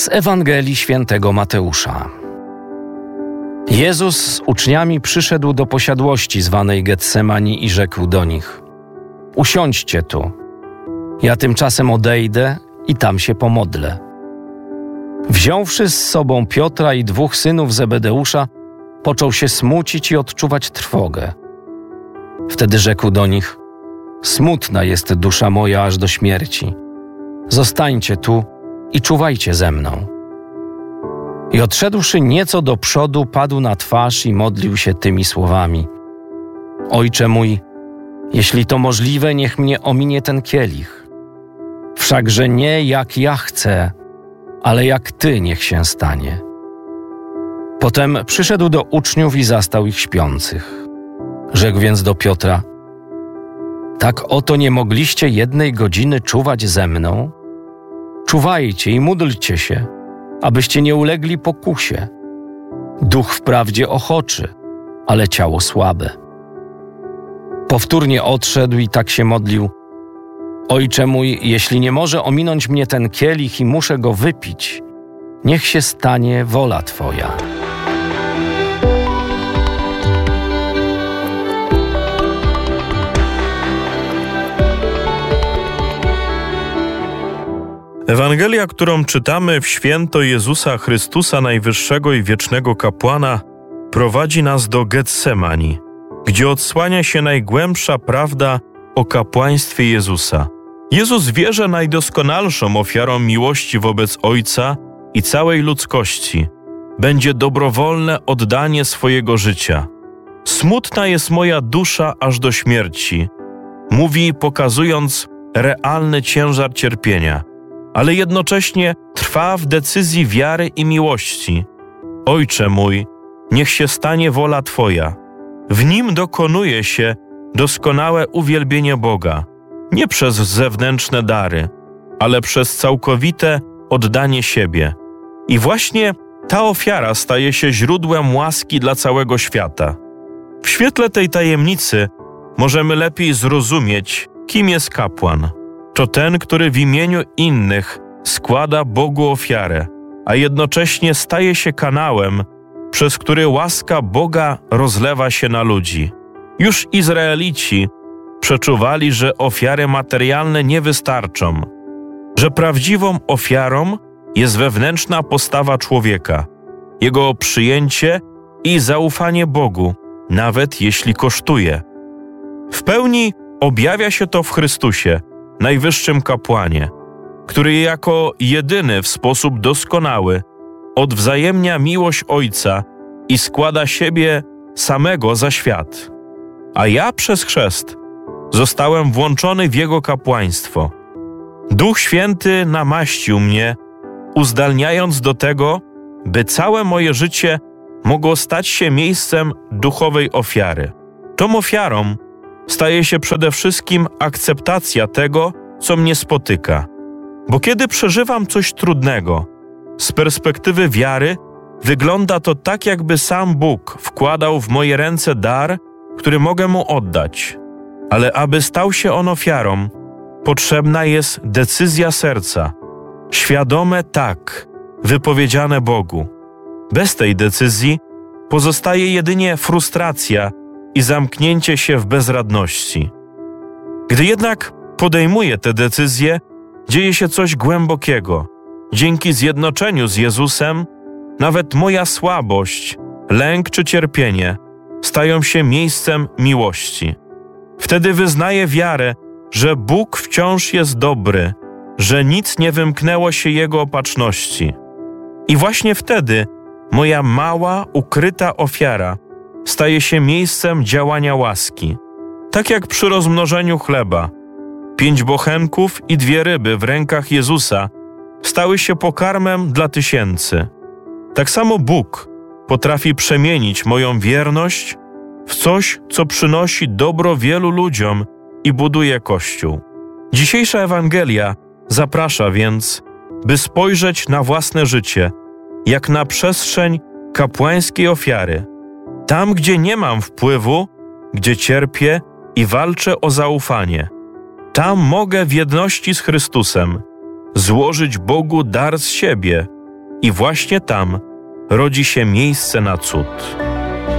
Z Ewangelii Świętego Mateusza. Jezus z uczniami przyszedł do posiadłości zwanej Getsemani i rzekł do nich: usiądźcie tu, ja tymczasem odejdę i tam się pomodlę. Wziąwszy z sobą Piotra i 2 synów Zebedeusza, począł się smucić i odczuwać trwogę. Wtedy rzekł do nich: smutna jest dusza moja aż do śmierci. Zostańcie tu i czuwajcie ze mną. I odszedłszy nieco do przodu, padł na twarz i modlił się tymi słowami: Ojcze mój, jeśli to możliwe, niech mnie ominie ten kielich. Wszakże nie jak ja chcę, ale jak Ty niech się stanie. Potem przyszedł do uczniów i zastał ich śpiących. Rzekł więc do Piotra: tak oto nie mogliście 1 godziny czuwać ze mną? Czuwajcie i módlcie się, abyście nie ulegli pokusie. Duch wprawdzie ochoczy, ale ciało słabe. Powtórnie odszedł i tak się modlił: Ojcze mój, jeśli nie może ominąć mnie ten kielich i muszę go wypić, niech się stanie wola Twoja. Ewangelia, którą czytamy w święto Jezusa Chrystusa, najwyższego i wiecznego kapłana, prowadzi nas do Getsemani, gdzie odsłania się najgłębsza prawda o kapłaństwie Jezusa. Jezus wie, że najdoskonalszą ofiarą miłości wobec Ojca i całej ludzkości będzie dobrowolne oddanie swojego życia. Smutna jest moja dusza aż do śmierci, mówi, pokazując realny ciężar cierpienia, ale jednocześnie trwa w decyzji wiary i miłości. Ojcze mój, niech się stanie wola Twoja. W nim dokonuje się doskonałe uwielbienie Boga, nie przez zewnętrzne dary, ale przez całkowite oddanie siebie. I właśnie ta ofiara staje się źródłem łaski dla całego świata. W świetle tej tajemnicy możemy lepiej zrozumieć, kim jest kapłan. To ten, który w imieniu innych składa Bogu ofiarę, a jednocześnie staje się kanałem, przez który łaska Boga rozlewa się na ludzi. Już Izraelici przeczuwali, że ofiary materialne nie wystarczą, że prawdziwą ofiarą jest wewnętrzna postawa człowieka, jego przyjęcie i zaufanie Bogu, nawet jeśli kosztuje. W pełni objawia się to w Chrystusie, najwyższym kapłanie, który jako jedyny w sposób doskonały odwzajemnia miłość Ojca i składa siebie samego za świat. A ja przez chrzest zostałem włączony w Jego kapłaństwo. Duch Święty namaścił mnie, uzdalniając do tego, by całe moje życie mogło stać się miejscem duchowej ofiary. Tą ofiarą staje się przede wszystkim akceptacja tego, co mnie spotyka. Bo kiedy przeżywam coś trudnego, z perspektywy wiary wygląda to tak, jakby sam Bóg wkładał w moje ręce dar, który mogę Mu oddać. Ale aby stał się on ofiarą, potrzebna jest decyzja serca, świadome tak, wypowiedziane Bogu. Bez tej decyzji pozostaje jedynie frustracja i zamknięcie się w bezradności. Gdy jednak podejmuję tę decyzję, dzieje się coś głębokiego. Dzięki zjednoczeniu z Jezusem, nawet moja słabość, lęk czy cierpienie stają się miejscem miłości. Wtedy wyznaję wiarę, że Bóg wciąż jest dobry, że nic nie wymknęło się Jego opatrzności. I właśnie wtedy moja mała, ukryta ofiara staje się miejscem działania łaski. Tak jak przy rozmnożeniu chleba. 5 bochenków i 2 ryby w rękach Jezusa stały się pokarmem dla tysięcy. Tak samo Bóg potrafi przemienić moją wierność w coś, co przynosi dobro wielu ludziom i buduje Kościół. Dzisiejsza Ewangelia zaprasza więc, by spojrzeć na własne życie, jak na przestrzeń kapłańskiej ofiary. Tam, gdzie nie mam wpływu, gdzie cierpię i walczę o zaufanie, tam mogę w jedności z Chrystusem złożyć Bogu dar z siebie I właśnie tam rodzi się miejsce na cud.